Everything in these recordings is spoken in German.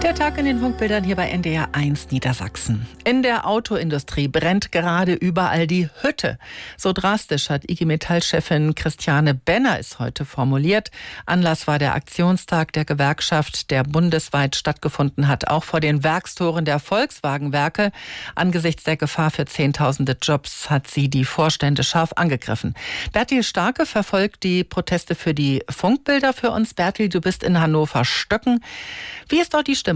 Der Tag in den Funkbildern hier bei NDR 1 Niedersachsen. In der Autoindustrie brennt gerade überall die Hütte. So drastisch hat IG Metall-Chefin Christiane Benner es heute formuliert. Anlass war der Aktionstag der Gewerkschaft, der bundesweit stattgefunden hat, auch vor den Werkstoren der Volkswagen-Werke. Angesichts der Gefahr für Zehntausende Jobs hat sie die Vorstände scharf angegriffen. Bertil Starke verfolgt die Proteste für die Funkbilder für uns. Bertil, du bist in Hannover-Stöcken. Wie ist dort die Stimmung?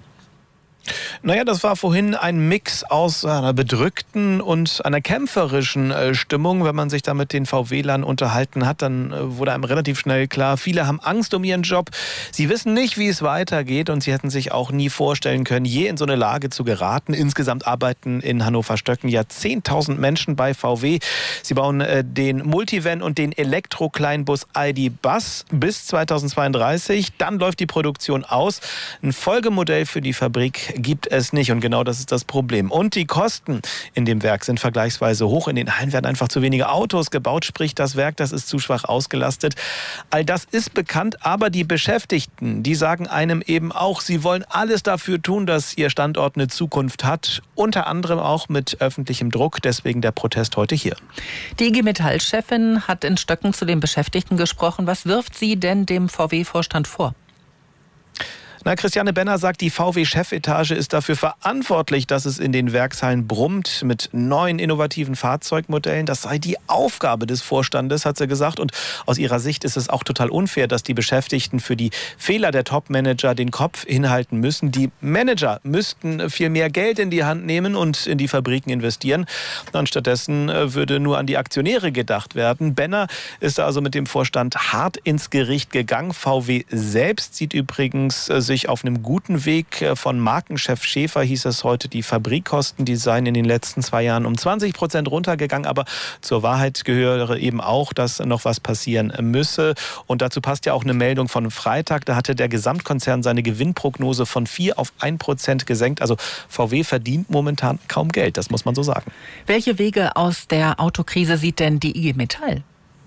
Naja, das war vorhin ein Mix aus einer bedrückten und einer kämpferischen Stimmung. Wenn man sich da mit den VW-Lern unterhalten hat, dann wurde einem relativ schnell klar, viele haben Angst um ihren Job. Sie wissen nicht, wie es weitergeht und sie hätten sich auch nie vorstellen können, je in so eine Lage zu geraten. Insgesamt arbeiten in Hannover-Stöcken ja 10.000 Menschen bei VW. Sie bauen den Multivan und den Elektro-Kleinbus ID. Bus bis 2032. Dann läuft die Produktion aus. Ein Folgemodell für die Fabrik gibt es nicht und genau das ist das Problem. Und die Kosten in dem Werk sind vergleichsweise hoch. In den Hallen werden einfach zu wenige Autos gebaut, sprich das Werk, das ist zu schwach ausgelastet. All das ist bekannt, aber die Beschäftigten, die sagen einem eben auch, sie wollen alles dafür tun, dass ihr Standort eine Zukunft hat, unter anderem auch mit öffentlichem Druck, deswegen der Protest heute hier. Die IG Metall-Chefin hat in Stöcken zu den Beschäftigten gesprochen. Was wirft sie denn dem VW-Vorstand vor? Christiane Benner sagt, die VW-Chefetage ist dafür verantwortlich, dass es in den Werkshallen brummt mit neuen innovativen Fahrzeugmodellen. Das sei die Aufgabe des Vorstandes, hat sie gesagt. Und aus ihrer Sicht ist es auch total unfair, dass die Beschäftigten für die Fehler der Top-Manager den Kopf hinhalten müssen. Die Manager müssten viel mehr Geld in die Hand nehmen und in die Fabriken investieren. Und stattdessen würde nur an die Aktionäre gedacht werden. Benner ist also mit dem Vorstand hart ins Gericht gegangen. VW selbst sieht übrigens sich auf einem guten Weg. Von Markenchef Schäfer hieß es heute, die Fabrikkosten, die seien in den letzten 2 Jahren um 20% runtergegangen. Aber zur Wahrheit gehöre eben auch, dass noch was passieren müsse. Und dazu passt ja auch eine Meldung von Freitag. Da hatte der Gesamtkonzern seine Gewinnprognose von 4 auf 1% gesenkt. Also VW verdient momentan kaum Geld, das muss man so sagen. Welche Wege aus der Autokrise sieht denn die IG Metall?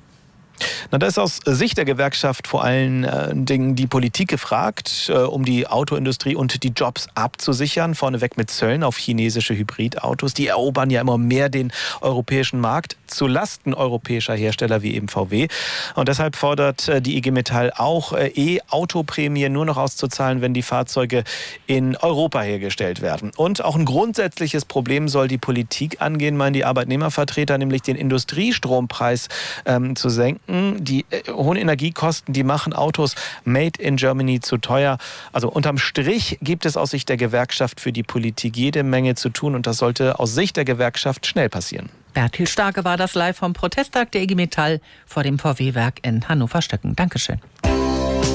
Da ist aus Sicht der Gewerkschaft vor allen Dingen die Politik gefragt, um die Autoindustrie und die Jobs abzusichern. Vorneweg mit Zöllen auf chinesische Hybridautos. Die erobern ja immer mehr den europäischen Markt zu Lasten europäischer Hersteller wie eben VW. Und deshalb fordert die IG Metall auch E-Autoprämien nur noch auszuzahlen, wenn die Fahrzeuge in Europa hergestellt werden. Und auch ein grundsätzliches Problem soll die Politik angehen, meinen die Arbeitnehmervertreter, nämlich den Industriestrompreis zu senken. Die hohen Energiekosten, die machen Autos made in Germany zu teuer. Also unterm Strich gibt es aus Sicht der Gewerkschaft für die Politik jede Menge zu tun und das sollte aus Sicht der Gewerkschaft schnell passieren. Bertil Starke war das live vom Protesttag der IG Metall vor dem VW-Werk in Hannover-Stöcken. Dankeschön.